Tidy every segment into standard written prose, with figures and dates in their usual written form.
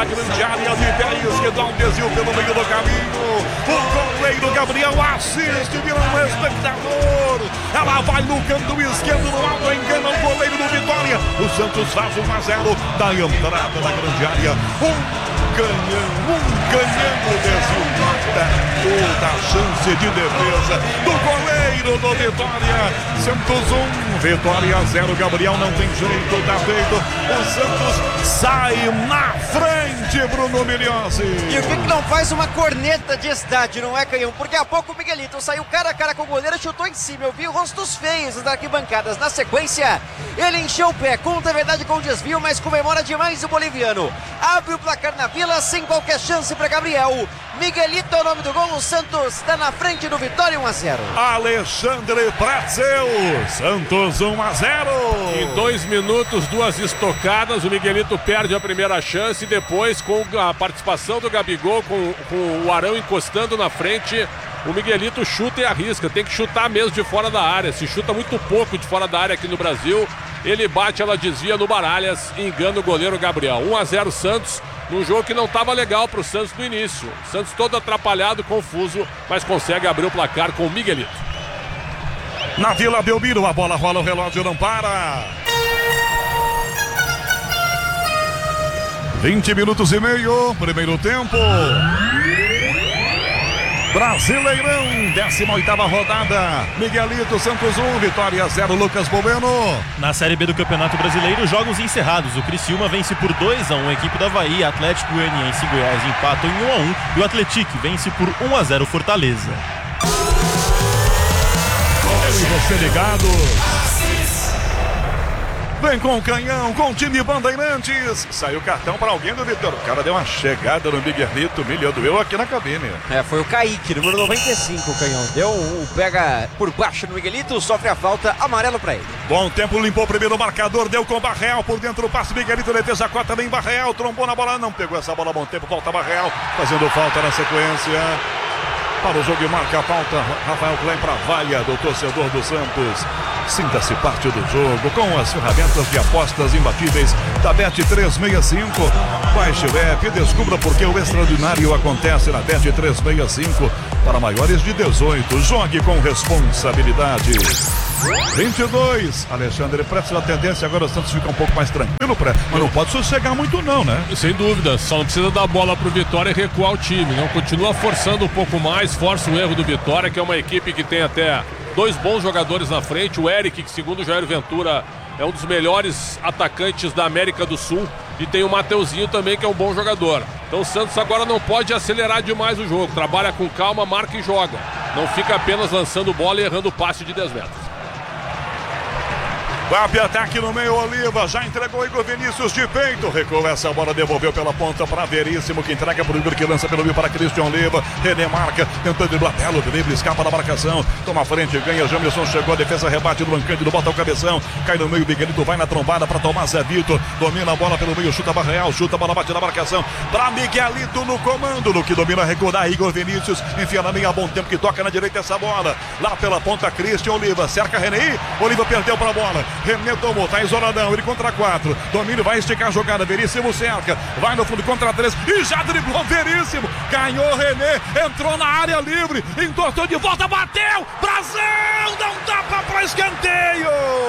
da grande área de pé esquerdo, um desvio pelo meio do caminho. O goleiro Gabriel assiste, vira um espectador. Ela vai no canto esquerdo, no alto, engana o goleiro do Vitória. O Santos faz 1-0 da entrada da grande área. Um canhão, desvio toda a chance de defesa do goleiro do Vitória. Santos 1, Vitória 0. Gabriel não tem jeito, tá feito. O Santos sai na frente, Bruno Miliose. E o que não faz uma corneta de estádio, não é, Canhão? Porque há pouco o Miguelito saiu cara a cara com o goleiro, chutou em cima. Eu vi rostos feios das arquibancadas. Na sequência, ele encheu o pé, conta a verdade com o desvio, mas comemora demais o boliviano. Abre o placar na Vila sem qualquer chance para Gabriel. Miguelito é o nome do gol. O Santos está na frente do Vitória, 1-0. Alexandre Prazel, Santos 1-0. Em 2 minutos, 2 estocadas, o Miguelito perde a primeira chance. Depois, com a participação do Gabigol, com o Arão encostando na frente, o Miguelito chuta e arrisca. Tem que chutar mesmo de fora da área. Se chuta muito pouco de fora da área aqui no Brasil. Ele bate, ela desvia no Baralhas e engana o goleiro Gabriel. 1-0 Santos, num jogo que não estava legal para o Santos no início. Santos todo atrapalhado, confuso, mas consegue abrir o placar com o Miguelito. Na Vila Belmiro, a bola rola, o relógio não para. 20 minutos e meio, primeiro tempo. Brasileirão, 18ª rodada. Miguelito, Santos 1, Vitória 0, Lucas Bueno. Na Série B do Campeonato Brasileiro, jogos encerrados. O Criciúma vence por 2-1 a equipe do Avaí. Atlético Goianiense e Goiás empatam em 1-1. E o Atlético vence por 1-0 Fortaleza. E você ligado. Vem com o Canhão, com o time Bandeirantes. Saiu cartão para alguém do Vitória. O cara deu uma chegada no Miguelito, milhando eu aqui na cabine. Foi o Kaique, número 95, o Canhão. Deu pega por baixo no Miguelito, sofre a falta, amarelo para ele. Bom tempo, limpou o primeiro marcador, deu com Barreal por dentro, o passe Miguelito, defesa 4 também, Barreal, trombou na bola, não pegou essa bola, bom tempo, volta Barreal, fazendo falta na sequência. Para o jogo e marca a falta, Rafael Klein para a vaia do torcedor do Santos. Sinta-se parte do jogo com as ferramentas de apostas imbatíveis da Bet365. Baixe o app e descubra porque o extraordinário acontece na Bet365. Para maiores de 18, jogue com responsabilidade. 22, Alexandre, presta a tendência, agora o Santos fica um pouco mais tranquilo, mas não pode sossegar muito não, né? Sem dúvida, só não precisa dar bola pro Vitória e recuar o time, não? Continua forçando um pouco mais, força o erro do Vitória, que é uma equipe que tem até 2 bons jogadores na frente, o Eric, que segundo o Jair Ventura é um dos melhores atacantes da América do Sul, e tem o Mateuzinho também, que é um bom jogador. Então o Santos agora não pode acelerar demais o jogo, trabalha com calma, marca e joga, não fica apenas lançando bola e errando o passe de 10 metros. Vai ataque no meio, Oliva, já entregou Igor Vinícius de peito, recuou essa bola, devolveu pela ponta para Veríssimo, que entrega para o Igor, que lança pelo meio para Christian Oliva, René marca, tentando driblar, belo drible, escapa da marcação, toma a frente, ganha, Jamerson chegou, a defesa rebate do Bancante, bota o cabeção, cai no meio, Miguelito vai na trombada para tomar Zé Vitor, domina a bola pelo meio, chuta a Barreal, chuta a bola, bate na marcação, para Miguelito no comando, no que domina, recordar Igor Vinícius, enfia na meia, bom tempo que toca na direita essa bola, lá pela ponta Christian Oliva, cerca René, Oliva perdeu para a bola, René tomou, tá isoladão, ele contra 4, domínio, vai esticar a jogada, Veríssimo cerca, vai no fundo contra 3, e já driblou Veríssimo, ganhou René, entrou na área livre, entortou de volta, bateu, Brasil, dá um tapa para escanteio.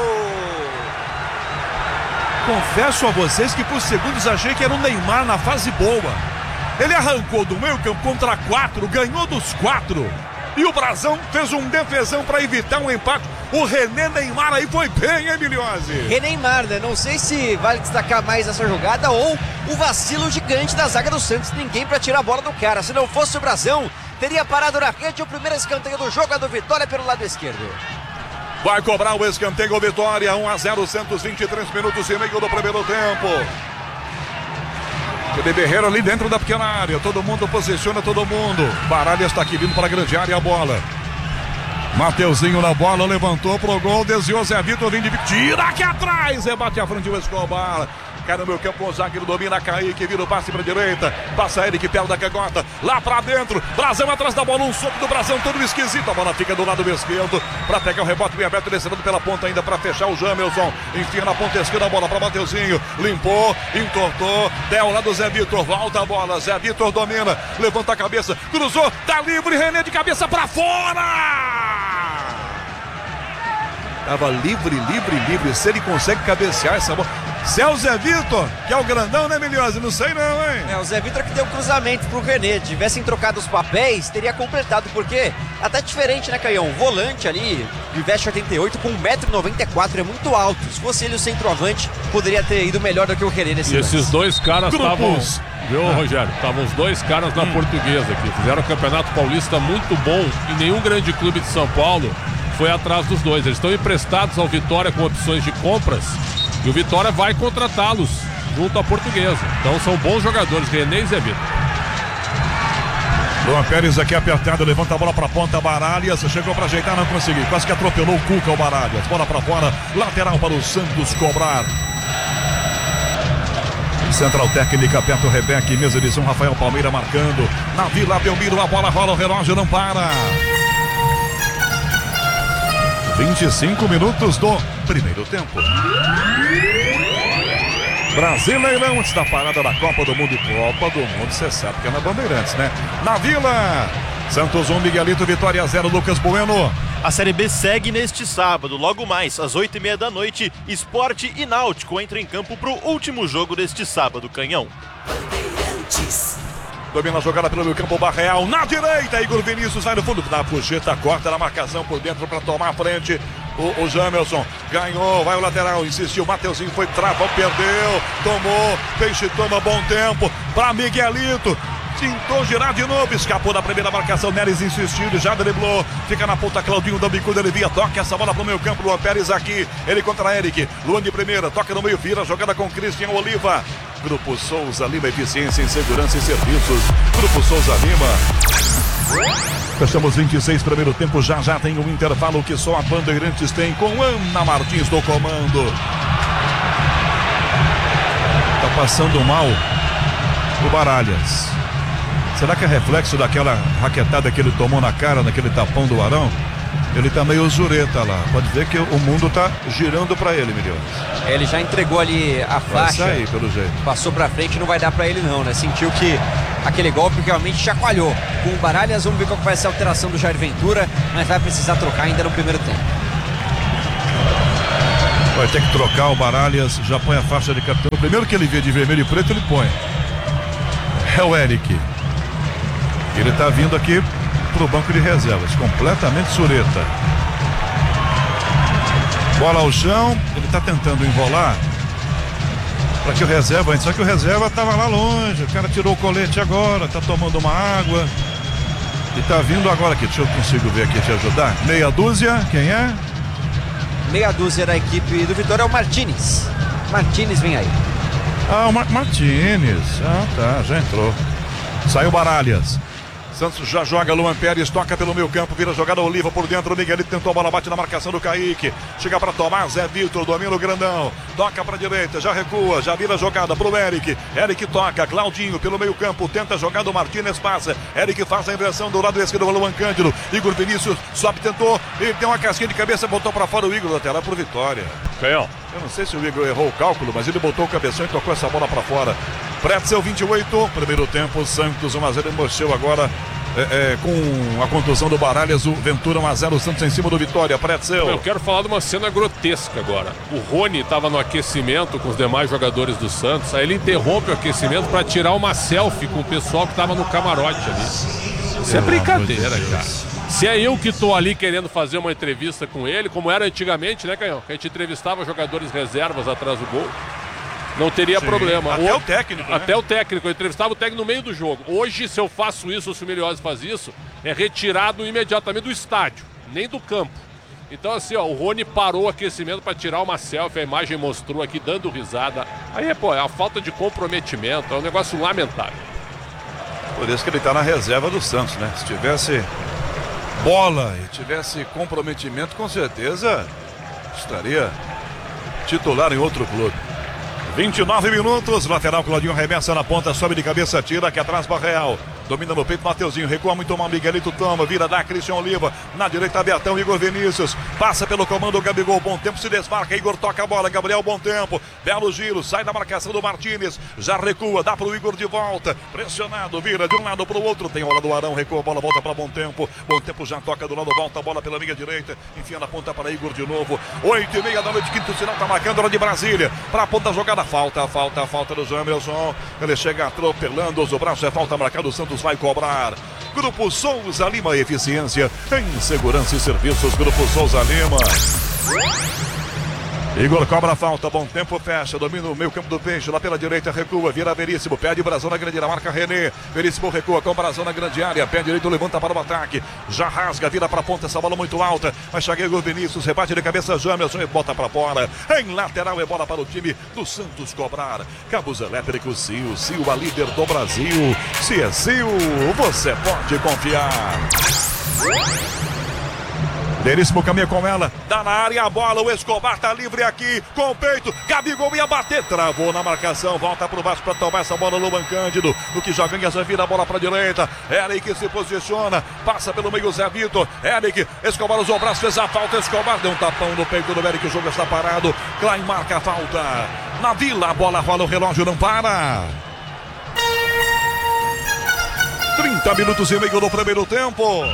Confesso a vocês que por segundos achei que era o Neymar na fase boa. Ele arrancou do meio campo contra 4, ganhou dos 4. E o Brasão fez um defesão para evitar um empate. O René Neymar aí foi bem, hein, Miliose? René Neymar, né? Não sei se vale destacar mais essa jogada ou o vacilo gigante da zaga do Santos. Ninguém para tirar a bola do cara. Se não fosse o Brasão, teria parado na rede. O primeiro escanteio do jogo é do Vitória pelo lado esquerdo. Vai cobrar o escanteio, Vitória, 1-0, Santos, 23 minutos e meio do primeiro tempo. O Berreiro ali dentro da pequena área, todo mundo posiciona todo mundo. Baralhas está aqui vindo para a grande área, a bola. Mateuzinho na bola, levantou pro gol, desviou Zé Vitor, vem de tira aqui atrás, rebate à frente o Escobar. Cai no meu campo, o zagueiro domina, Kaique, vira o passe pra direita. Passa ele que perde a cagota. Lá pra dentro, Brazão atrás da bola, um soco do Brazão, todo esquisito. A bola fica do lado esquerdo pra pegar o rebote bem aberto, descendo pela ponta ainda pra fechar o Jamelson. Enfia na ponta esquerda a bola pra Mateuzinho. Limpou, entortou. Del lá do Zé Vitor, volta a bola. Zé Vitor domina, levanta a cabeça, cruzou, tá livre, René de cabeça pra fora! Tava livre. Se ele consegue cabecear essa bola. Se é o Zé Vitor, que é o grandão, né, Milhose? Não sei não, hein? É, o Zé Vitor que deu cruzamento pro René. Tivessem trocado os papéis, teria completado, porque até diferente, né, Caião? O volante ali, veste 88 com 1,94 m, é muito alto. Se fosse ele o centroavante, poderia ter ido melhor do que o René nesse lance. Esses dois caras estavam... Viu, Rogério? Estavam os dois caras na Portuguesa aqui. Fizeram um campeonato paulista muito bom e nenhum grande clube de São Paulo foi atrás dos dois. Eles estão emprestados ao Vitória com opções de compras e o Vitória vai contratá-los junto à Portuguesa. Então são bons jogadores, René e Zé Vitor. Luan Pérez aqui apertado, levanta a bola pra ponta, Baralhas, chegou pra ajeitar, não conseguiu, quase que atropelou o Cuca, o Baralhas, bola pra fora, lateral para o Santos cobrar. Central técnica, Beto Rebeque, mesa de som, Rafael Palmeira marcando, na Vila Belmiro, a bola rola, o relógio não para. 25 minutos do primeiro tempo. Brasileirão, antes da parada da Copa do Mundo. Copa do Mundo, você sabe que é na Bandeirantes, né? Na Vila, Santos 1, Miguelito, Vitória 0, Lucas Bueno. A Série B segue neste sábado, logo mais, às 8h30 da noite, Sport e Náutico entram em campo pro último jogo deste sábado, Canhão. Domina a jogada pelo meio campo, Barreal na direita, Igor Vinícius vai no fundo da puxeta, corta na marcação por dentro para tomar a frente. O Jamelson ganhou, vai o lateral, insistiu, Mateuzinho foi, travou, perdeu, tomou, Peixe toma, bom tempo para Miguelito. Tentou girar de novo, escapou da primeira marcação, Neres insistindo, já driblou, fica na ponta, Claudinho da bicuda, ele via, toca essa bola pro meio campo, Luan Pérez aqui, ele contra Eric, Luan de primeira, toca no meio, vira, jogada com Christian Oliva. Grupo Souza Lima, eficiência em segurança e serviços. Grupo Souza Lima. Fechamos 26, primeiro tempo, já tem um intervalo que só a Bandeirantes tem, com Ana Martins no comando. Tá passando mal o Baralhas. Será que é reflexo daquela raquetada que ele tomou na cara, naquele tapão do Arão? Ele tá meio zureta lá. Pode ver que o mundo tá girando pra ele, Milhões. Ele já entregou ali a faixa. Vai sair, pelo jeito. Passou pra frente, não vai dar pra ele não, né? Sentiu que aquele golpe realmente chacoalhou. Com o Baralhas, vamos ver qual vai ser a alteração do Jair Ventura, mas vai precisar trocar ainda no primeiro tempo. Vai ter que trocar o Baralhas, já põe a faixa de capitão. O primeiro que ele vê de vermelho e preto, ele põe. É o Eric. Ele tá vindo aqui pro banco de reservas, completamente sureta. Bola ao chão, ele tá tentando enrolar para que o reserva, só que o reserva tava lá longe, o cara tirou o colete agora, tá tomando uma água e tá vindo agora aqui, deixa eu consigo ver aqui te ajudar. Meia dúzia, quem é? Meia dúzia da equipe do Vitória é o Martínez. Martínez vem aí. Ah, o Martínez, tá, já entrou. Saiu Baralhas. Santos já joga, Luan Pérez toca pelo meio campo, vira jogada, Oliva por dentro, o Miguelito tentou a bola, bate na marcação do Kaique, chega para tomar, Zé Vitor, domina o grandão, toca para direita, já recua, já vira jogada pro Eric toca, Claudinho pelo meio campo, tenta a jogada, o Martínez passa, Eric faz a inversão do lado esquerdo, o Luan Cândido, Igor Vinícius sobe, tentou, e deu uma casquinha de cabeça, botou para fora o Igor, da tela pro Vitória. Canhão. Eu não sei se o Igor errou o cálculo, mas ele botou o cabeção e tocou essa bola para fora. Pretzel 28, primeiro tempo, Santos 1-0, mexeu agora com a contusão do Baralhas, o Ventura 1-0, o Santos em cima do Vitória. Pretzel. Eu quero falar de uma cena grotesca agora. O Rony estava no aquecimento com os demais jogadores do Santos, aí ele interrompe o aquecimento para tirar uma selfie com o pessoal que estava no camarote ali. Isso é brincadeira, cara. Se é eu que tô ali querendo fazer uma entrevista com ele, como era antigamente, né, Canhão? Que a gente entrevistava jogadores reservas atrás do gol, não teria problema. Até o técnico, né? Até o técnico, eu entrevistava o técnico no meio do jogo. Hoje, se eu faço isso, ou se o Milhões faz isso, é retirado imediatamente do estádio, nem do campo. Então assim, ó, o Rony parou o aquecimento para tirar uma selfie, a imagem mostrou aqui, dando risada. Aí, é a falta de comprometimento, é um negócio lamentável. Por isso que ele tá na reserva do Santos, né? Se tivesse bola e tivesse comprometimento, com certeza estaria titular em outro clube. 29 minutos, lateral Claudinho arremessa na ponta, sobe de cabeça, tira aqui atrás para Real. Domina no peito, Mateuzinho, recua muito mal, Miguelito toma, vira da Christian Oliva, na direita Betão, Igor Vinícius, passa pelo comando, Gabigol, bom tempo, se desmarca, Igor toca a bola, Gabriel, bom tempo, belo giro, sai da marcação do Martínez, já recua, dá pro Igor de volta, pressionado, vira de um lado pro outro, tem a hora do Arão, recua a bola, volta para bom tempo já toca do lado, volta a bola pela linha direita, enfia na ponta para Igor de novo, 8h30 da noite, quinto sinal, tá marcando hora de Brasília, para a ponta jogada, falta do Jamerson, ele chega atropelando os braços, é falta marcada, o Santos vai cobrar. Grupo Souza Lima, eficiência em segurança e serviços. Grupo Souza Lima. Igor cobra a falta, bom tempo, fecha, domina o meio campo do Peixe, lá pela direita, recua, vira Veríssimo, pede Brasão na grande área, marca René, Veríssimo recua com Brasão na grande área, pé direito, levanta para o ataque, já rasga, vira para a ponta, essa bola muito alta, vai chegar Igor Vinícius, rebate de cabeça, Jamerson e bota para fora, em lateral é bola para o time do Santos cobrar. Cabos elétricos Sil, a líder do Brasil, se é Sil, você pode confiar. Veríssimo caminha com ela, dá na área a bola, o Escobar tá livre aqui, com o peito, Gabigol ia bater, travou na marcação, volta pro baixo para tomar essa bola, Luan Cândido, no que já ganha, já vira a bola pra direita, Eric se posiciona, passa pelo meio Zé Vitor, Eric, Escobar usou o braço, fez a falta, Escobar deu um tapão no peito do Eric, o jogo está parado, Klein marca a falta, na Vila, a bola rola, o relógio não para. 30 minutos e meio no primeiro tempo.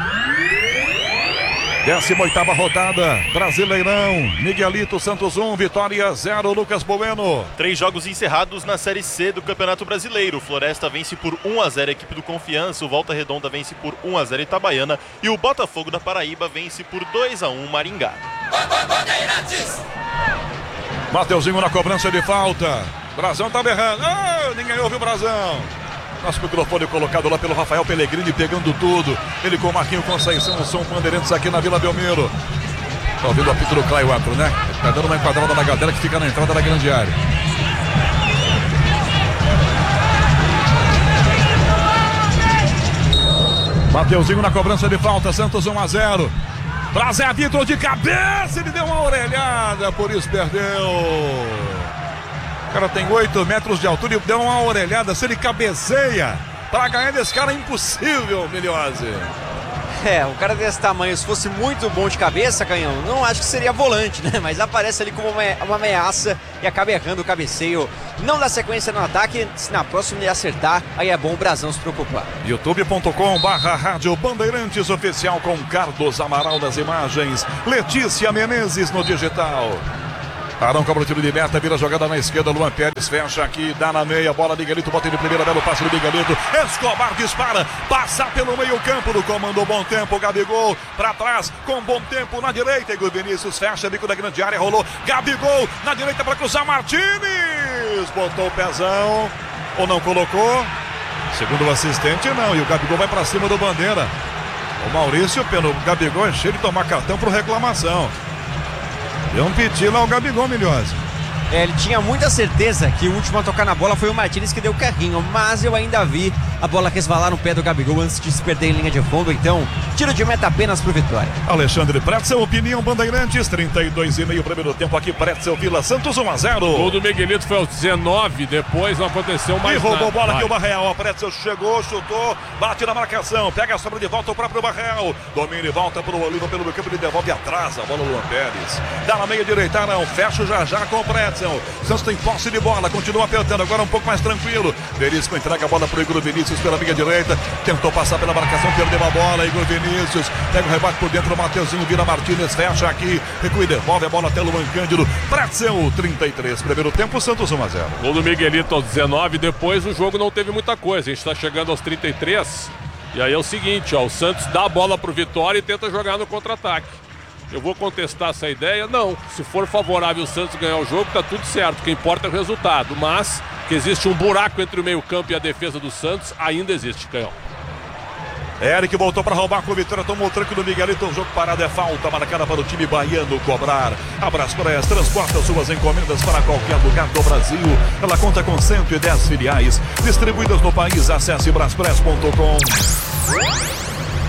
18ª rodada, Brasileirão, Miguelito, Santos 1, Vitória 0, Lucas Bueno. 3 jogos encerrados na Série C do Campeonato Brasileiro. Floresta vence por 1-0 a equipe do Confiança, o Volta Redonda vence por 1-0 Itabaiana e o Botafogo da Paraíba vence por 2-1 Maringá. Mateuzinho na cobrança de falta, Brasão tá berrando, ninguém ouve o Brasão. Nosso microfone colocado lá pelo Rafael Pellegrini, pegando tudo. Ele com o Marquinho Conceição, o som Bandeirantes aqui na Vila Belmiro. Tá ouvindo o apito do Clay 4, né? Tá dando uma enquadrada na galera que fica na entrada da grande área. Mateuzinho na cobrança de falta, Santos 1-0. Pra Zé Vitor de cabeça, ele deu uma orelhada, por isso perdeu. O cara tem 8 metros de altura e deu uma orelhada. Se ele cabeceia para ganhar desse cara é impossível, Miliose. Um cara desse tamanho, se fosse muito bom de cabeça, Canhão, não acho que seria volante, né? Mas aparece ali como uma ameaça e acaba errando o cabeceio. Não dá sequência no ataque, se na próxima ele acertar, aí é bom o Brasão se preocupar. youtube.com/Rádio Bandeirantes Oficial com Carlos Amaral nas imagens, Letícia Menezes no digital. Arão cobra o tiro de meta, vira a jogada na esquerda, Luan Pérez fecha aqui, dá na meia, bola Miguelito, bota de primeira, belo passe do Miguelito, Escobar dispara, passa pelo meio campo do comando, bom tempo, Gabigol, pra trás, com bom tempo na direita, Igor Vinícius fecha, bico da grande área, rolou, Gabigol, na direita pra cruzar, Martínez, botou o pezão, ou não colocou, segundo o assistente não, e o Gabigol vai pra cima do Bandeira, o Maurício, pelo Gabigol, é cheio de tomar cartão por reclamação. Deu um piti lá o Gabigol, Miliose. Ele tinha muita certeza que o último a tocar na bola foi o Martínez que deu o carrinho, mas eu ainda vi a bola resvalar no pé do Gabigol antes de se perder em linha de fundo, então tiro de meta apenas pro Vitória. Alexandre Pretzel, opinião Bandeirantes, 32,5 primeiro tempo aqui, Pretzel, Vila Santos 1-0. O gol do Miguelito foi aos 19, depois não aconteceu mais nada. E roubou bola aqui o Barreal, o Pretzel chegou, chutou, bate na marcação, pega a sobra de volta o próprio Barreal, domina e volta pro Oliva, pelo meio campo, ele devolve atrás, a bola do Luan Pérez, dá na meia direita, não, fecha já com o Pretzel. Santos tem posse de bola, continua apertando, agora um pouco mais tranquilo. Veríssimo entrega a bola para o Igor Vinícius pela meia direita, tentou passar pela marcação, perdeu a bola, Igor Vinícius, pega o rebate por dentro, o Mateuzinho vira Martínez, fecha aqui, recua e devolve a bola até o Luan Cândido. Pretzel, 33, primeiro tempo, Santos 1-0. Gol do Miguelito aos 19, depois o jogo não teve muita coisa, a gente está chegando aos 33, e aí é o seguinte, o Santos dá a bola para o Vitória e tenta jogar no contra-ataque. Eu vou contestar essa ideia? Não. Se for favorável o Santos ganhar o jogo, tá tudo certo. O que importa é o resultado. Mas que existe um buraco entre o meio-campo e a defesa do Santos, ainda existe, Canhão. Eric voltou para roubar com o Vitória, tomou o tranco do Miguelito, o jogo parado é falta, marcada para o time baiano cobrar. A Braspress transporta suas encomendas para qualquer lugar do Brasil. Ela conta com 110 filiais distribuídas no país. Acesse braspress.com.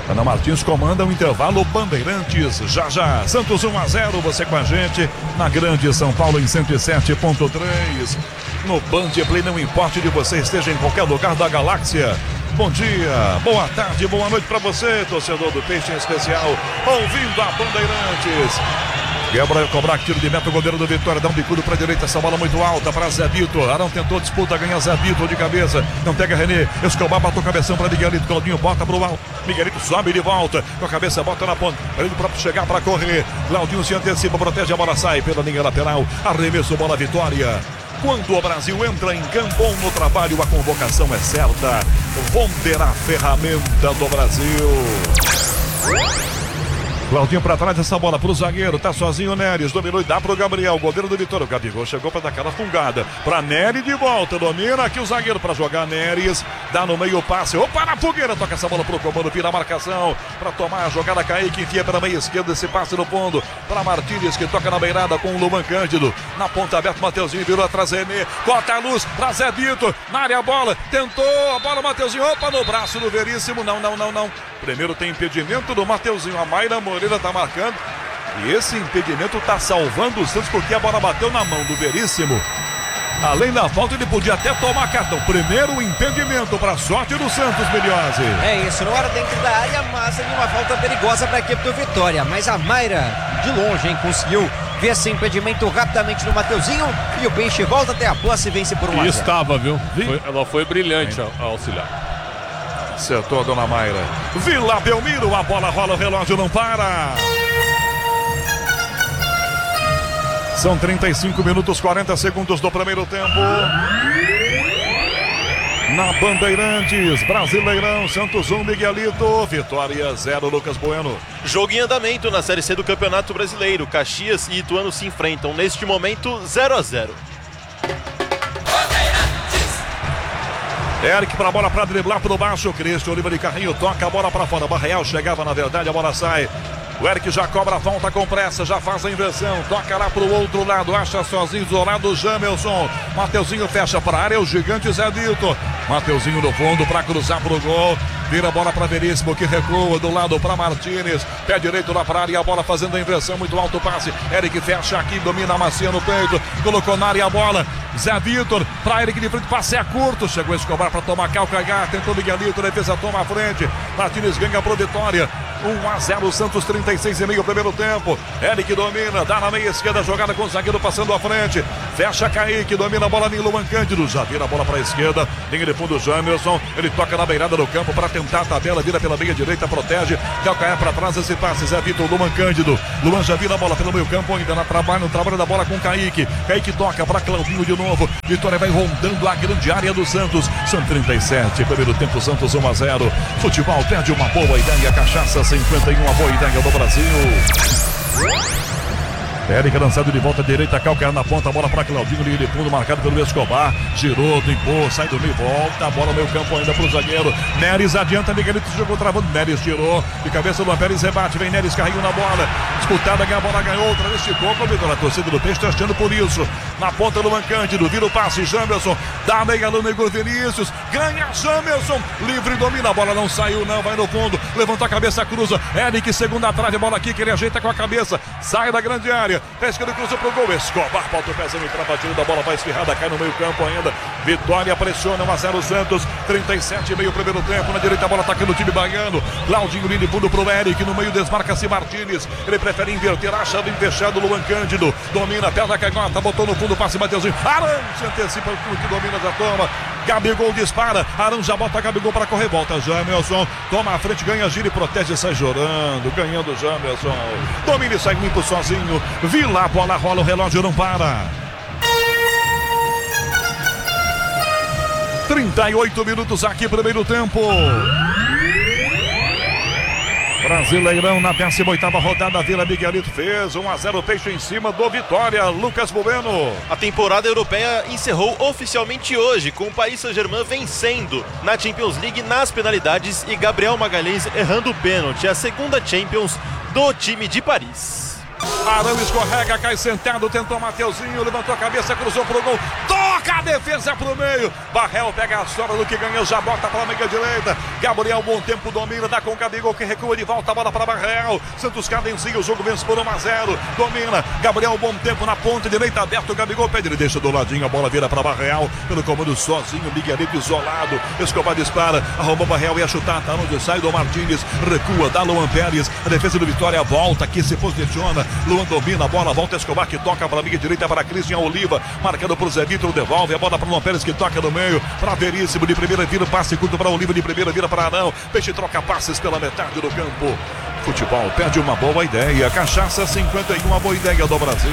Ana Martins comanda o intervalo Bandeirantes. Já já, Santos 1-0, você com a gente na Grande São Paulo em 107.3. No Band Play, não importa de você esteja em qualquer lugar da galáxia. Bom dia, boa tarde, boa noite para você, torcedor do Peixe em especial, ouvindo a Bandeirantes. Quebra, cobrar tiro de meta, o goleiro do Vitória dá um bicudo para a direita, essa bola muito alta para Zé Vitor. Arão tentou disputa, ganha Zé Vitor de cabeça, não pega René. Escobar botou cabeção para Miguelito, Claudinho bota pro alto. Miguelito sobe de volta, com a cabeça bota na ponta, para ele próprio chegar para correr. Claudinho se antecipa, protege, a bola sai pela linha lateral, arremesso, bola Vitória. Quando o Brasil entra em campo no trabalho, a convocação é certa. Vonder, a ferramenta do Brasil. Claudinho para trás, essa bola pro zagueiro, tá sozinho o Neres, dominou e dá pro Gabriel, goleiro do Vitória. O Gabigol chegou para dar aquela fungada, pra Nery de volta, domina aqui o zagueiro para jogar Neres, dá no meio o passe, opa, na fogueira, toca essa bola pro comando, pira a marcação, para tomar a jogada, Kaique enfia pela meia esquerda, esse passe no fundo, para Martínez, que toca na beirada com o Luan Cândido, na ponta aberta, Mateuzinho virou atrás, René, corta a luz, pra Zé Vitor, na área a bola, tentou, a bola, Mateuzinho, opa, no braço do Veríssimo, não. Primeiro tem impedimento do Mateuzinho, a Mayra Moreira tá marcando. E esse impedimento tá salvando o Santos porque a bola bateu na mão do Veríssimo. Além da falta, ele podia até tomar cartão. Primeiro impedimento para sorte do Santos, Miliose. É isso, não era dentro da área, mas ali uma falta perigosa para a equipe do Vitória. Mas a Mayra, de longe, hein, conseguiu ver esse impedimento rapidamente no Mateuzinho. E o Peixe volta até a posse e vence por 1-0. E estava, viu? Ela foi brilhante a auxiliar. Acertou a dona Mayra. Vila Belmiro, a bola rola, o relógio não para. São 35 minutos, 40 segundos do primeiro tempo. Na Bandeirantes, Brasileirão, Santos 1, Miguelito, Vitória 0, Lucas Bueno. Jogo em andamento na Série C do Campeonato Brasileiro. Caxias e Ituano se enfrentam neste momento 0-0. Eric para a bola para driblar por baixo. Cristian Oliva de carrinho, toca a bola para fora. Barreal chegava, na verdade, a bola sai. O Eric já cobra a falta com pressa, já faz a inversão. Toca lá para o outro lado, acha sozinho, isolado Jamelson. Mateuzinho fecha para a área, o gigante Zé Vitor. Mateuzinho no fundo para cruzar para o gol. Vira a bola para Veríssimo, que recua do lado para Martínez. Pé direito lá para a área, a bola fazendo a inversão, muito alto o passe. Eric fecha aqui, domina a macia no peito. Colocou na área a bola. Zé Vitor para Eric de frente, passe é curto. Chegou a Escobar para tomar calcanhar. Tentou Miguelito, defesa toma a frente. Martínez ganha pro Vitória. 1-0, Santos 36,5 primeiro tempo. Eric domina, dá na meia esquerda, jogada com o zagueiro passando à frente. Fecha Kaique, domina a bola em Luan Cândido. Já vira a bola para a esquerda. Linha de fundo Jamerson. Ele toca na beirada do campo para tentar a tabela. Vira pela meia direita, protege. Calcanhar para trás, esse passe. Zé Vitor, Luan Cândido. Luan já vira a bola pelo meio campo, ainda no trabalho da bola com Kaique. Kaique toca para Claudinho de novo. Vitória vai rondando a grande área do Santos. São 37, primeiro tempo, Santos 1-0. Futebol perde uma boa ideia, cachaça 51, a boa ideia do Brasil. Eric lançado de volta direita, calcanhar na ponta, a bola para Claudinho, linha de fundo, marcado pelo Escobar. Girou, limpou, sai do meio, volta a bola no meio campo ainda pro zagueiro. Neres adianta, Miguelito jogou travando, Neres tirou, de cabeça do Pérez, rebate, vem Neres, carrinho na bola. Disputada, ganha a bola, ganhou, outra vez ficou com a vitória. A torcida do Peixe testando por isso. Na ponta do Cândido, vira o passe, Jamerson, dá meia no Igor Vinícius, ganha Jamerson, livre, domina, a bola não saiu não, vai no fundo, levanta a cabeça, cruza, Eric, segunda trave, a bola aqui que ele ajeita com a cabeça, sai da grande área, pesca ele cruza pro gol, Escobar, volta o pezão e trava, da bola vai esfirrada, cai no meio campo ainda, Vitória pressiona, 1-0 Santos, 37,5 primeiro tempo, na direita a bola atacando o time baiano, Claudinho, linha de fundo pro Eric, no meio desmarca-se Martínez, ele prefere inverter, acha bem fechado, Luan Cândido, domina, pega a cagota, botou no fundo, passe Mateuzinho, Arão se antecipa, o que domina já toma, Gabigol dispara, Arão já bota Gabigol para correr, volta Jamerson, toma a frente, ganha, gira e protege e sai chorando, ganhando Jamerson, domina e sai limpo sozinho, Vila, a bola rola, o relógio não para. 38 minutos aqui, primeiro tempo. Brasileirão na 18ª rodada, Vila Miguelito fez 1-0, Peixe em cima do Vitória, Lucas Bueno. A temporada europeia encerrou oficialmente hoje, com o Paris Saint-Germain vencendo na Champions League nas penalidades e Gabriel Magalhães errando o pênalti, a segunda Champions do time de Paris. Arão escorrega, cai sentado, tentou Mateuzinho, levantou a cabeça, cruzou pro gol, toca toca a defesa pro meio. Barrel pega a sobra do que ganhou, já bota pra meia direita. Gabriel, bom tempo, domina, dá com o Gabigol que recua de volta, a bola para Barrel. Santos cadencia, o jogo vence por 1-0. Domina, Gabriel, bom tempo na ponta direita, aberto, o Gabigol pede, ele deixa do ladinho, a bola vira para Barrel. Pelo comando sozinho, Miguelito isolado. Escobar dispara, arrumou Barrel, ia chutar, tá onde sai do Martins. Recua, dá Luan Pérez. A defesa do Vitória volta, aqui se posiciona. Luan domina a bola, volta Escobar que toca para a meia direita para Christian Oliva. Marcado por Zé Vitor, devolve a bola para Luan Pérez que toca no meio. Para Veríssimo, de primeira vira, passe curto para Oliva, de primeira vira para Arão. Peixe troca passes pela metade do campo. Futebol perde uma boa ideia. Cachaça 51, uma boa ideia do Brasil.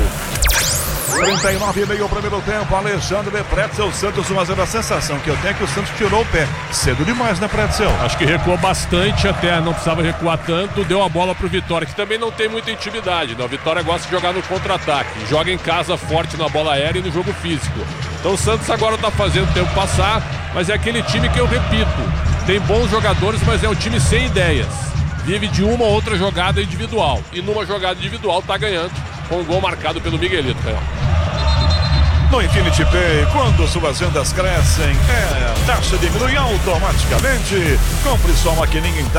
39,5 o primeiro tempo. Alexandre Pretzel, Santos 1-0. A sensação que eu tenho é que o Santos tirou o pé cedo demais, né, Pretzel? Acho que recuou bastante, até não precisava recuar tanto. Deu a bola pro Vitória, que também não tem muita intimidade, né? O Vitória gosta de jogar no contra-ataque, joga em casa forte na bola aérea e no jogo físico. Então o Santos agora tá fazendo o tempo passar, mas é aquele time que eu repito, tem bons jogadores, mas é um time sem ideias. Vive de uma ou outra jogada individual, e numa jogada individual tá ganhando com o gol marcado pelo Miguelito, Canhão. No Infinity Pay, quando suas vendas crescem, a taxa diminui automaticamente. Compre sua maquininha em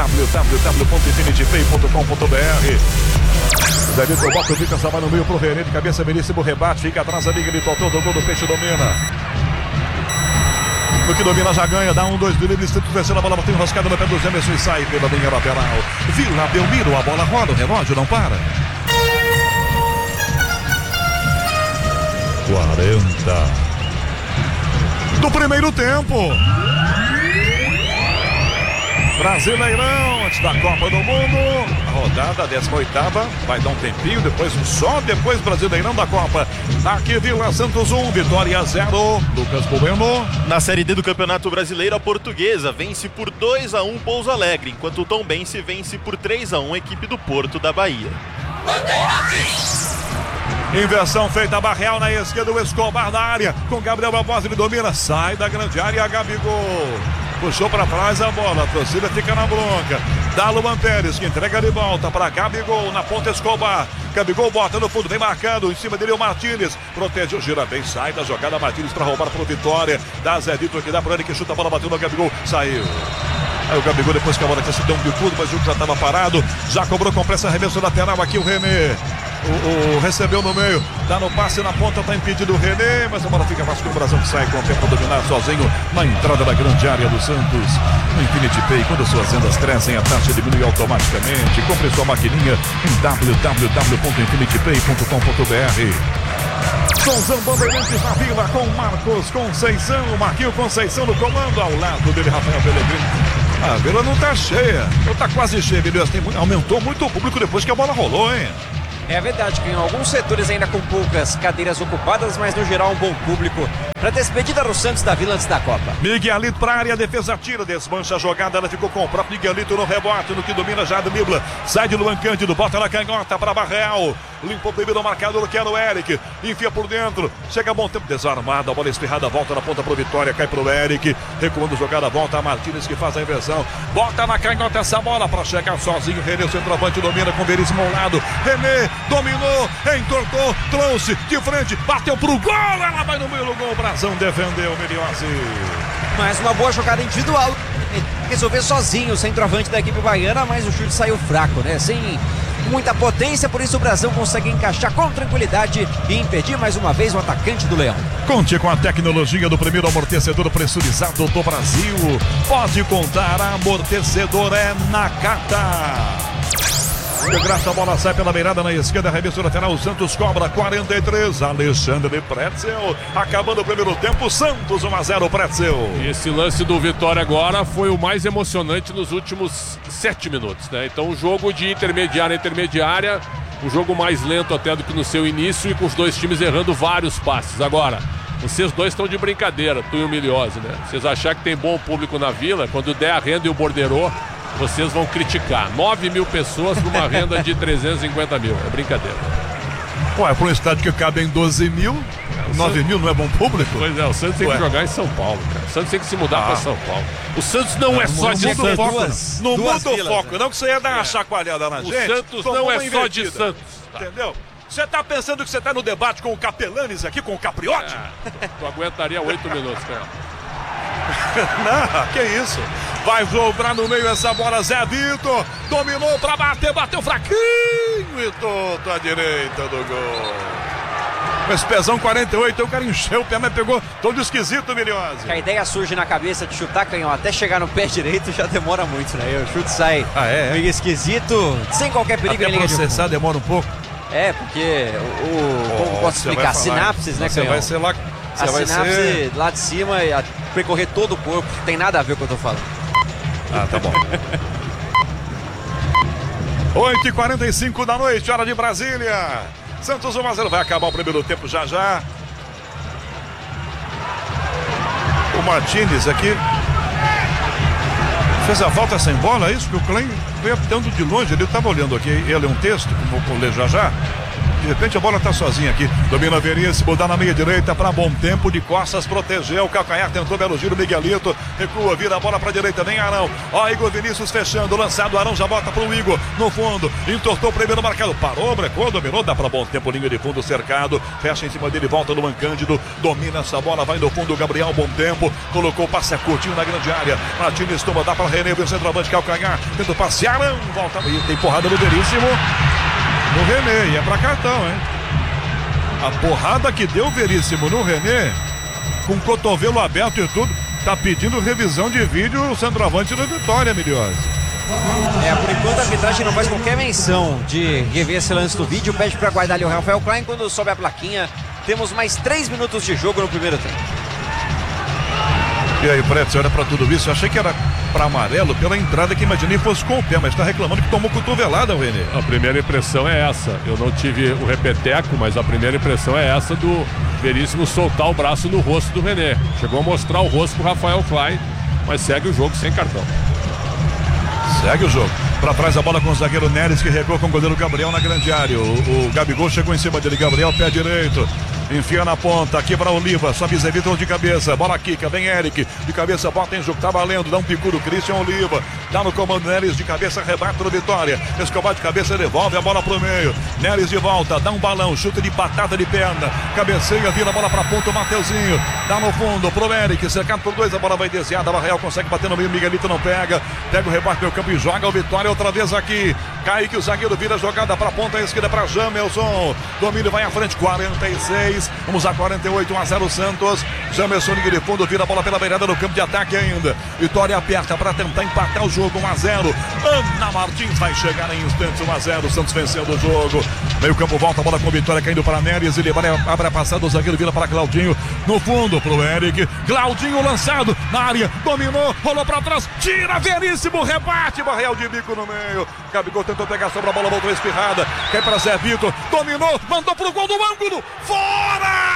www.infinitypay.com.br. Daí o Boca fica, vai no meio pro René, de cabeça, Veríssimo, rebate, fica atrás, a Miguelito, todo gol do Peixe domina. No que domina já ganha, dá 1-2 do livre, Santos vencendo a bola, bateu enroscada no pé do Emerson e sai pela linha lateral. Vila Belmiro, a bola roda, o relógio não para. 40 do primeiro tempo. Brasileirão, antes da Copa do Mundo. A rodada 18ª vai dar um tempinho, depois só depois Brasileirão da Copa. Aqui Vila Santos 1, Vitória 0. Lucas Bueno. Na Série D do Campeonato Brasileiro, a Portuguesa vence por 2-1 Pouso Alegre, enquanto o Tombense vence por 3-1 a equipe do Porto da Bahia. Inversão feita, Barreal na esquerda, o Escobar na área, com Gabriel Barbosa, ele domina, sai da grande área, Gabigol. Puxou para trás a bola, a torcida fica na bronca. Dá Luan Pérez, que entrega de volta para Gabigol, na ponta Escobar. Gabigol bota no fundo, vem marcando, em cima dele o Martínez. Protegeu, gira bem, sai da jogada, Martínez para roubar para o Vitória. Dá Zé Vitor que dá para ele, que chuta a bola, bateu no Gabigol, saiu. Aí o Gabigol, depois que a bola se deu um bicudo, mas o jogo já estava parado. Já cobrou com pressa, arremesso lateral aqui o René. Recebeu no meio, dá no passe na ponta, tá impedido o René, mas a bola fica fácil com o Brasil que sai com o tempo dominar sozinho na entrada da grande área do Santos. No Infinity Pay, quando suas vendas crescem, a taxa diminui automaticamente. Compre sua maquininha em www.infinitypay.com.br. Sonzão Bandeirantes na Vila com Marcos Conceição, Marquinho Conceição no comando, ao lado dele Rafael Pellegrini. A Vila não tá cheia, ou tá quase cheia, aumentou muito o público depois que a bola rolou, hein? É verdade que em alguns setores ainda com poucas cadeiras ocupadas, mas no geral um bom público para despedida do Santos da Vila antes da Copa. Miguelito para a área, a defesa tira, desmancha a jogada, ela ficou com o próprio Miguelito no rebote, no que domina já do Nibla, sai de Luan Cândido, bota na canhota para Barreal, limpa o primeiro marcador que era o Eric, enfia por dentro, chega a bom tempo, desarmada, a bola espirrada, volta na ponta pro Vitória, cai pro Eric, recuando jogada, volta a Martínez que faz a inversão, bota na canhota essa bola para chegar sozinho, René, o centroavante domina com o Veríssimo ao lado, René dominou, entortou, trouxe de frente, bateu pro gol, ela vai no meio do gol, o Brazão defendeu o Meliossi. Mais uma boa jogada individual, resolver sozinho o centroavante da equipe baiana, mas o chute saiu fraco, né? Sem muita potência, por isso o Brazão consegue encaixar com tranquilidade e impedir mais uma vez o atacante do Leão. Conte com a tecnologia do primeiro amortecedor pressurizado do Brasil. Pode contar, amortecedor é Nakata. De graça, a bola sai pela beirada na esquerda, arremesso lateral, o Santos cobra 43, Alexandre Pretzel, acabando o primeiro tempo, Santos 1-0 Pretzel. E esse lance do Vitória agora foi o mais emocionante nos últimos 7 minutos, né? Então o jogo de intermediária a intermediária, um jogo mais lento até do que no seu início e com os dois times errando vários passes. Agora, vocês dois estão de brincadeira, tu e o Miliose, né? Vocês acharem que tem bom público na Vila, quando der a renda e o borderô, vocês vão criticar. 9 mil pessoas numa renda de 350 mil. É brincadeira. Ué, para um estádio que cabe em 12 mil, 9 mil não é bom público? Pois é, o Santos tem que jogar em São Paulo, cara. O Santos tem que se mudar para São Paulo. O Santos não é só de Santos. Não muda o foco, não, que você ia dar uma chacoalhada na gente. O Santos não é só de Santos. Entendeu? Você tá pensando que você tá no debate com o Capelanes aqui, com o Capriotti? Tu aguentaria 8 minutos, cara. Não, que isso. Vai dobrar no meio essa bola, Zé Vitor. Dominou pra bater, bateu fraquinho e toda a direita do gol. Esse pezão 48, o cara encheu o pé, mas pegou todo esquisito, Miliose. A ideia surge na cabeça de chutar canhão até chegar no pé direito já demora muito, né? O chute sai meio esquisito, sem qualquer perigo. Até processar demora um pouco. É, porque como posso explicar? Sinapses, né, Você canhão? vai ser lá... A sinapse lá de cima e percorrer todo o corpo, não tem nada a ver com o que eu tô falando. Ah, tá bom. 8h45 da noite, hora de Brasília. Santos 1-0, vai acabar o primeiro tempo já. O Martínez aqui fez a falta sem bola, é isso? Que o Klein veio apitando de longe, ele estava olhando aqui, ele é um texto, que vou ler já. De repente a bola tá sozinha aqui. Domina Veríssimo, dá na meia direita para Bom Tempo, de costas, protegeu o calcanhar, tentou belo giro, Miguelito, recua, vira a bola para direita, vem Arão. Ó, Igor Vinícius fechando, lançado, Arão já bota pro Igor, no fundo, entortou o primeiro marcado, parou, brecou, dominou, dá para Bom Tempo, linha de fundo cercado, fecha em cima dele, volta no Mancândido, domina essa bola, vai no fundo, Gabriel Bom Tempo, colocou o passe curtinho na grande área, Martínez toma, dá para René, vem o centroavante, calcanhar, tenta passear, Arão, volta, e tem porrada no Veríssimo. No René, e é pra cartão, hein? A porrada que deu o Veríssimo no René, com o cotovelo aberto e tudo, tá pedindo revisão de vídeo o centroavante da Vitória, Miliose. Por enquanto a arbitragem não faz qualquer menção de rever esse lance do vídeo, pede pra guardar ali o Rafael Klein. Quando sobe a plaquinha, temos mais 3 minutos de jogo no primeiro tempo. E aí, Preto, você olha pra tudo isso, eu achei que era pra amarelo pela entrada que imaginei fosse com o pé, mas tá reclamando que tomou cotovelada, o René. A primeira impressão é essa. Eu não tive o repeteco, mas a primeira impressão é essa do Veríssimo soltar o braço no rosto do René. Chegou a mostrar o rosto pro Rafael Klein, mas segue o jogo sem cartão. Segue o jogo. Pra trás a bola com o zagueiro Neres, que regou com o goleiro Gabriel na grande área. O Gabigol chegou em cima dele. Gabriel, pé direito. Enfia na ponta, aqui para Oliva, sobe Zé Vitor de cabeça, bola quica, vem Eric, de cabeça, bota em jogo, tá valendo, dá um picudo, Christian Oliva, dá no comando Neres de cabeça, rebate no Vitória, Escobar de cabeça, devolve a bola pro meio, Neres de volta, dá um balão, chute de batata de perna, cabeceia, vira a bola pra ponta, o Mateuzinho, dá no fundo pro Eric, cercado por 2, a bola vai desviada, a Real consegue bater no meio, Miguelito não pega o rebate pelo campo e joga o Vitória outra vez aqui, Kaique, o zagueiro vira a jogada pra ponta esquerda pra Jamelson, domínio vai à frente, 46, vamos a 48, 1-0 Santos. Jamerson liga de fundo, vira a bola pela beirada no campo de ataque ainda. Vitória aperta para tentar empatar o jogo, 1-0. Ana Martins vai chegar em instantes, 1-0. Santos vencendo o jogo. Meio campo volta, a bola com Vitória caindo para Neres. Ele abre a passada, o zagueiro vira para Claudinho. No fundo pro Eric. Claudinho lançado na área, dominou, rolou para trás, tira Veríssimo, rebate, Barreal de bico no meio. Gabigol tentou pegar sobre a bola, voltou espirrada. Cai para Zé Vitor, dominou, mandou pro gol do ângulo. Fora!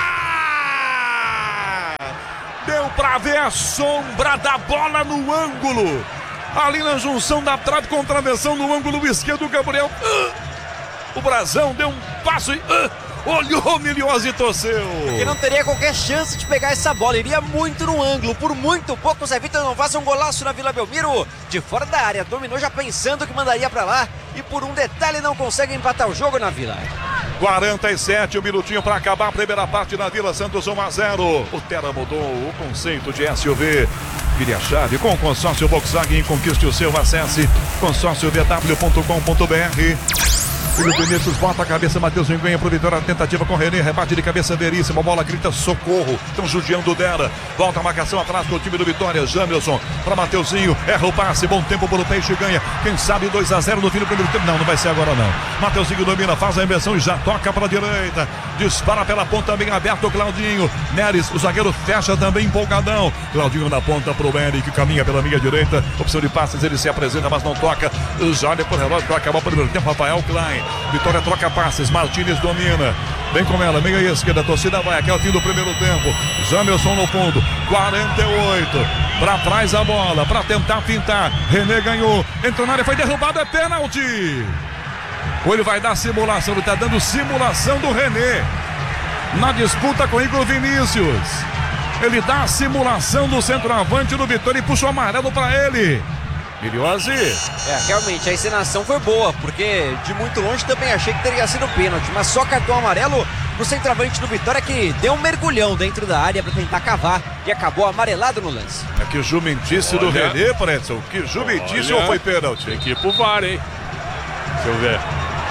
Deu pra ver a sombra da bola no ângulo. Ali na junção da trave com travessão no ângulo esquerdo, Gabriel. O Brazão deu um passo e olhou, Miliose e torceu. Porque não teria qualquer chance de pegar essa bola. Iria muito no ângulo. Por muito pouco o Zé Vitor não faz um golaço na Vila Belmiro. De fora da área. Dominou já pensando que mandaria pra lá. E por um detalhe não consegue empatar o jogo na Vila. 47, um minutinho para acabar a primeira parte na Vila Santos, 1-0. O Terra mudou o conceito de SUV. Vire a chave com o consórcio Volkswagen. Conquiste o seu, acesse consórciovw.com.br. Filho Vinícius bota a cabeça, Mateuzinho ganha pro Vitória, a tentativa com René, rebate de cabeça Veríssimo, a bola grita socorro, estão judiando dela, volta a marcação atrás do time do Vitória, Jamelson para Mateuzinho, erra o passe, Bom Tempo pro Peixe, ganha, quem sabe 2-0 no fim do primeiro tempo, não vai ser agora não, Mateuzinho domina, faz a inversão e já toca para a direita, dispara pela ponta bem aberto o Claudinho, Neres, o zagueiro fecha também empolgadão, Claudinho na ponta pro Eric, caminha pela minha direita, opção de passes, ele se apresenta, mas não toca, já olha por relógio para acabar o primeiro tempo, Rafael Klein. Vitória troca passes, Martínez domina. Vem com ela, meia esquerda, a torcida vai, aqui é o fim do primeiro tempo. Jamerson no fundo, 48. Pra trás a bola, pra tentar pintar. René ganhou, entrou na área, foi derrubado, é pênalti. Ou ele vai dar simulação, ele tá dando simulação do René. Na disputa com Igor Vinícius. Ele dá a simulação do centroavante do Vitória e puxa o amarelo pra ele. Miliose. Realmente, a encenação foi boa, porque de muito longe também achei que teria sido pênalti, mas só cartão amarelo pro centroavante do Vitória, que deu um mergulhão dentro da área para tentar cavar e acabou amarelado no lance. Que jumentice do René, Pretzel. Que jumentice ou foi pênalti? Tem que ir pro VAR, hein? Deixa eu ver.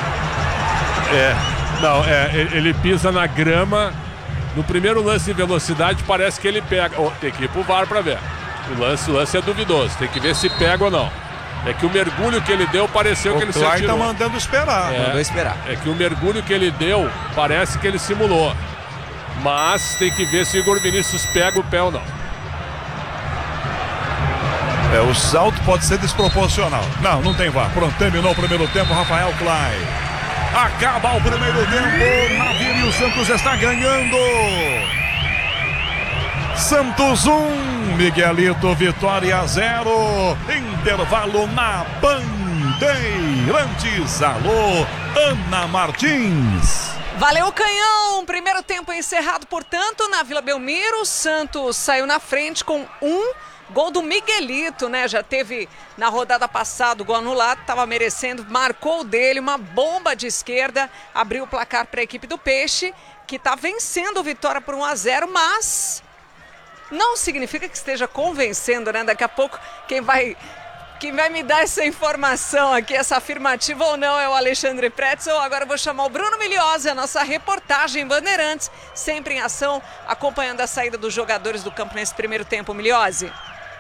Ele pisa na grama. No primeiro lance de velocidade parece que ele pega. Tem que ir pro VAR pra ver. O lance é duvidoso. Tem que ver se pega ou não. É que o mergulho que ele deu pareceu que ele se atirou. tá mandando esperar. Mandou esperar. É que o mergulho que ele deu parece que ele simulou. Mas tem que ver se o Igor Vinícius pega o pé ou não. O salto pode ser desproporcional. Não tem VAR. Pronto, terminou o primeiro tempo, Rafael Klein. Acaba o primeiro tempo, Navírio, o Santos está ganhando. Santos 1, Miguelito, Vitória 0. Intervalo na Bandeirantes. Alô, Ana Martins. Valeu, Canhão! Primeiro tempo encerrado, portanto, na Vila Belmiro. O Santos saiu na frente com gol do Miguelito, né? Já teve na rodada passada o gol anulado, estava merecendo, marcou o dele, uma bomba de esquerda, abriu o placar para a equipe do Peixe, que está vencendo o Vitória por 1-0, mas não significa que esteja convencendo, né? Daqui a pouco quem vai me dar essa informação aqui, essa afirmativa ou não, é o Alexandre Pretzel. Agora eu vou chamar o Bruno Miliose, a nossa reportagem Bandeirantes, sempre em ação, acompanhando a saída dos jogadores do campo nesse primeiro tempo. Miliose.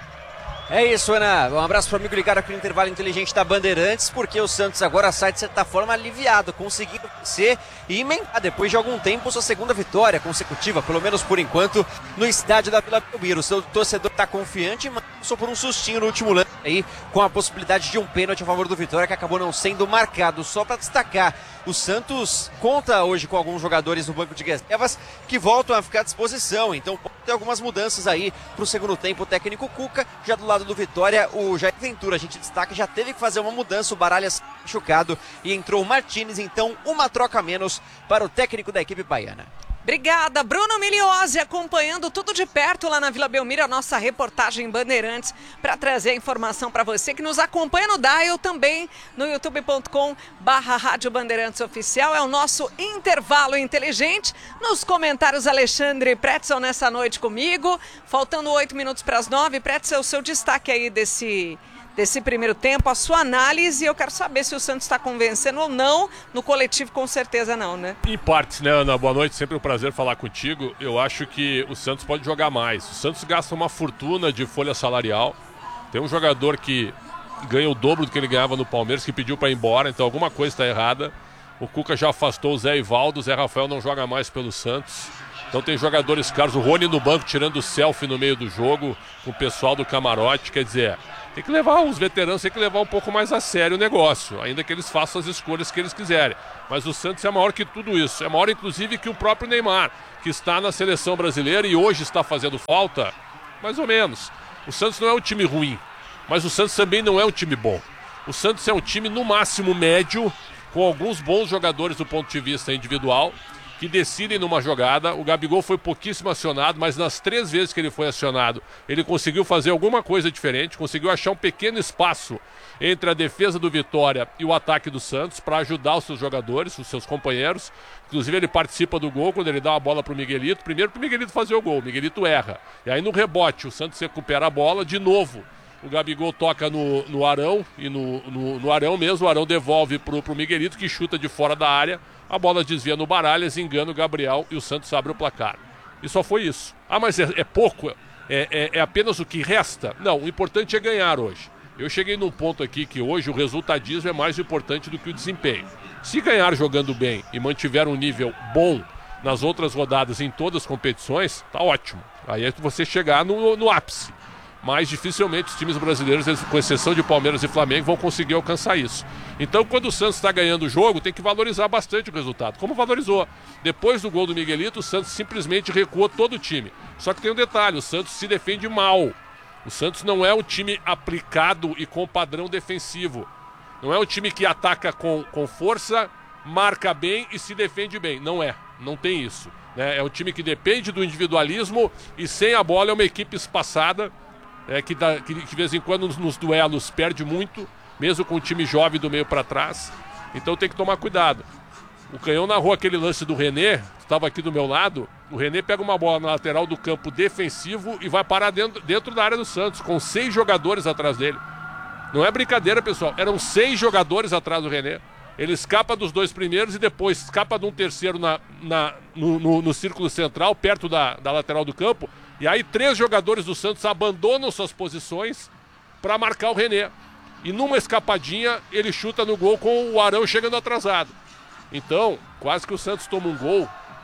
É isso, Ana. Um abraço para o amigo ligado aqui no intervalo inteligente da Bandeirantes, porque o Santos agora sai de certa forma aliviado, conseguindo vencer e emendar depois de algum tempo sua segunda vitória consecutiva, pelo menos por enquanto, no estádio da Vila Belmiro. O seu torcedor está confiante, mas passou por um sustinho no último lance aí, com a possibilidade de um pênalti a favor do Vitória, que acabou não sendo marcado. Só para destacar, o Santos conta hoje com alguns jogadores no banco de reservas que voltam a ficar à disposição, então pode ter algumas mudanças aí para o segundo tempo. O técnico Cuca, já do lado do Vitória, o Jair Ventura, a gente destaca, já teve que fazer uma mudança, o Baralhas machucado e entrou o Martínez, então uma troca a menos para o técnico da equipe baiana. Obrigada, Bruno Miliose, acompanhando tudo de perto lá na Vila Belmiro, a nossa reportagem Bandeirantes, para trazer a informação para você que nos acompanha no Dial, também no youtube.com/Rádio Bandeirantes Oficial. É o nosso intervalo inteligente. Nos comentários, Alexandre Pretzel nessa noite comigo, faltando 8 minutos para as 9. Pretzel, o seu destaque aí desse primeiro tempo, a sua análise. Eu quero saber se o Santos está convencendo ou não. No coletivo, com certeza não, né? Em partes, né, Ana? Boa noite, sempre um prazer falar contigo. Eu acho que o Santos pode jogar mais. O Santos gasta uma fortuna de folha salarial. Tem um jogador que ganha o dobro do que ele ganhava no Palmeiras, que pediu para ir embora, então alguma coisa está errada. O Cuca já afastou o Zé Ivaldo, o Zé Rafael não joga mais pelo Santos. Então tem jogadores caros, o Rony no banco tirando selfie no meio do jogo, com o pessoal do camarote, quer dizer, tem que levar, os veteranos tem que levar um pouco mais a sério o negócio, ainda que eles façam as escolhas que eles quiserem. Mas o Santos é maior que tudo isso, é maior inclusive que o próprio Neymar, que está na seleção brasileira e hoje está fazendo falta, mais ou menos. O Santos não é um time ruim, mas o Santos também não é um time bom. O Santos é um time no máximo médio, com alguns bons jogadores do ponto de vista individual, que decidem numa jogada. O Gabigol foi pouquíssimo acionado, mas nas 3 vezes que ele foi acionado, ele conseguiu fazer alguma coisa diferente, conseguiu achar um pequeno espaço entre a defesa do Vitória e o ataque do Santos para ajudar os seus jogadores, os seus companheiros. Inclusive ele participa do gol quando ele dá a bola para o Miguelito, primeiro para o Miguelito fazer o gol, o Miguelito erra. E aí no rebote o Santos recupera a bola de novo. O Gabigol toca no Arão, e no Arão mesmo, o Arão devolve pro Miguelito, que chuta de fora da área, a bola desvia no Baralhas, engana o Gabriel e o Santos abre o placar. E só foi isso. Ah, mas é pouco? É apenas o que resta? Não, o importante é ganhar hoje. Eu cheguei num ponto aqui que hoje o resultadismo é mais importante do que o desempenho. Se ganhar jogando bem e mantiver um nível bom nas outras rodadas em todas as competições, tá ótimo. Aí é que você chegar no ápice. Mas dificilmente os times brasileiros, com exceção de Palmeiras e Flamengo, vão conseguir alcançar isso. Então, quando o Santos está ganhando o jogo, tem que valorizar bastante o resultado. Como valorizou? Depois do gol do Miguelito, o Santos simplesmente recuou todo o time. Só que tem um detalhe, o Santos se defende mal. O Santos não é um time aplicado e com padrão defensivo. Não é um time que ataca com força, marca bem e se defende bem. Não é, não tem isso. Né? É um time que depende do individualismo e sem a bola é uma equipe espaçada. que de vez em quando nos duelos perde muito, mesmo com o time jovem do meio para trás. Então tem que tomar cuidado. O Canhão narrou aquele lance do René, estava aqui do meu lado. O René pega uma bola na lateral do campo defensivo e vai parar dentro da área do Santos, com 6 jogadores atrás dele. Não é brincadeira, pessoal. Eram 6 jogadores atrás do René. Ele escapa dos 2 primeiros e depois escapa de um terceiro no círculo central, perto da lateral do campo. E aí 3 jogadores do Santos abandonam suas posições para marcar o René. E numa escapadinha, ele chuta no gol com o Arão chegando atrasado. Então, quase que o Santos toma um gol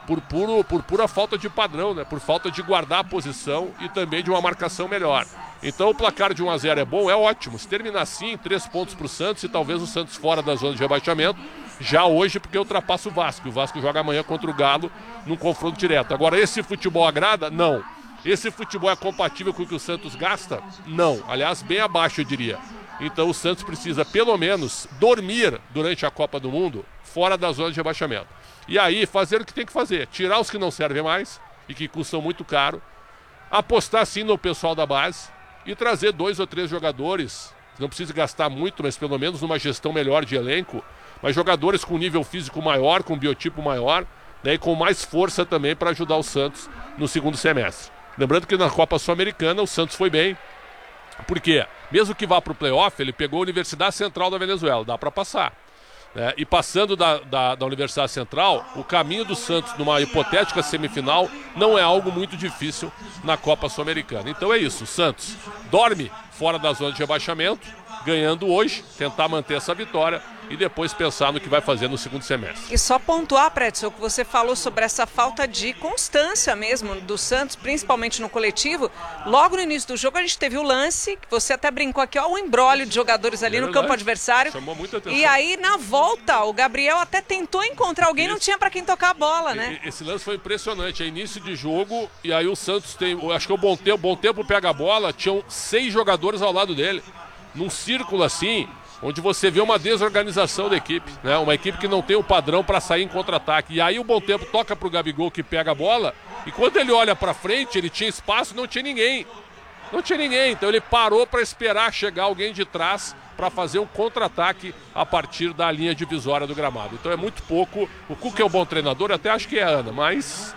por pura falta de padrão, né? Por falta de guardar a posição e também de uma marcação melhor. Então o placar de 1-0 é bom, é ótimo. Se terminar assim, 3 pontos para o Santos e talvez o Santos fora da zona de rebaixamento, já hoje porque ultrapassa o Vasco. O Vasco joga amanhã contra o Galo num confronto direto. Agora, esse futebol agrada? Não. Esse futebol é compatível com o que o Santos gasta? Não. Aliás, bem abaixo, eu diria. Então o Santos precisa, pelo menos, dormir durante a Copa do Mundo fora da zona de rebaixamento. E aí, fazer o que tem que fazer. Tirar os que não servem mais e que custam muito caro. Apostar, sim, no pessoal da base e trazer 2 ou 3 jogadores. Não precisa gastar muito, mas pelo menos numa gestão melhor de elenco. Mas jogadores com nível físico maior, com biotipo maior, né, e com mais força também para ajudar o Santos no segundo semestre. Lembrando que na Copa Sul-Americana o Santos foi bem. Por quê? Mesmo que vá para o playoff, ele pegou a Universidade Central da Venezuela, dá para passar. E passando da Universidade Central, o caminho do Santos numa hipotética semifinal não é algo muito difícil na Copa Sul-Americana. Então é isso, o Santos dorme fora da zona de rebaixamento, ganhando hoje, tentar manter essa vitória e depois pensar no que vai fazer no segundo semestre. E só pontuar, Predson, o que você falou sobre essa falta de constância mesmo do Santos, principalmente no coletivo. Logo no início do jogo a gente teve o lance, que você até brincou aqui, ó, o embrólio de jogadores ali no campo adversário. Chamou muita atenção. E aí na volta o Gabriel até tentou encontrar alguém, não tinha para quem tocar a bola, né? Esse lance foi impressionante, é início de jogo e aí o Santos tem, acho que o Bom Tempo pega a bola, tinham 6 jogadores ao lado dele, num círculo assim, onde você vê uma desorganização da equipe, né? Uma equipe que não tem o padrão para sair em contra-ataque. E aí o Bom Tempo toca pro Gabigol, que pega a bola, e quando ele olha para frente, ele tinha espaço, não tinha ninguém. Não tinha ninguém, então ele parou para esperar chegar alguém de trás para fazer um contra-ataque a partir da linha divisória do gramado. Então é muito pouco. O Cuca é um bom treinador, até acho que é Ana, mas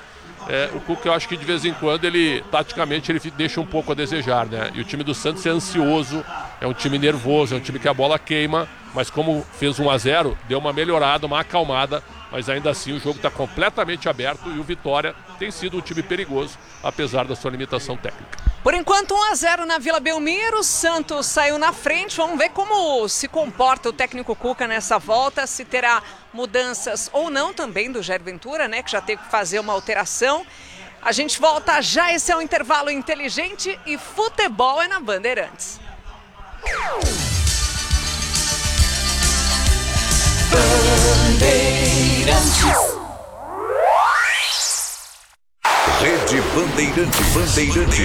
o Cuca eu acho que de vez em quando ele, taticamente, ele deixa um pouco a desejar, né? E o time do Santos é ansioso, é um time nervoso, é um time que a bola queima, mas como fez 1-0, deu uma melhorada, uma acalmada, mas ainda assim o jogo está completamente aberto e o Vitória tem sido um time perigoso, apesar da sua limitação técnica. Por enquanto 1-0 na Vila Belmiro, o Santos saiu na frente, vamos ver como se comporta o técnico Cuca nessa volta, se terá mudanças ou não também do Jair Ventura, né, que já teve que fazer uma alteração. A gente volta já, esse é um intervalo inteligente e futebol é na Bandeirantes. Rede Bandeirante.